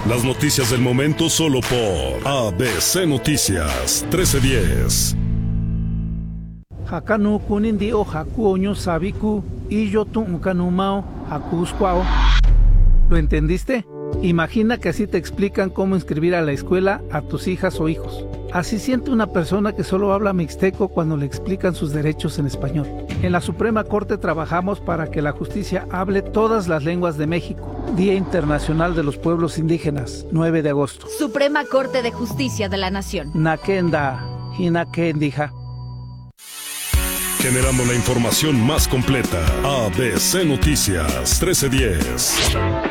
Las noticias del momento solo por ABC Noticias 1310. Hakanu kunindi o haku oño sabiku y yo tu kanumao hakusquao. ¿Lo entendiste? Imagina que así te explican cómo inscribir a la escuela a tus hijas o hijos. Así siente una persona que solo habla mixteco cuando le explican sus derechos en español. En la Suprema Corte trabajamos para que la justicia hable todas las lenguas de México. Día Internacional de los Pueblos Indígenas, 9 de agosto. Suprema Corte de Justicia de la Nación. Nakenda, hinakendija. Generando la información más completa. ABC Noticias 1310.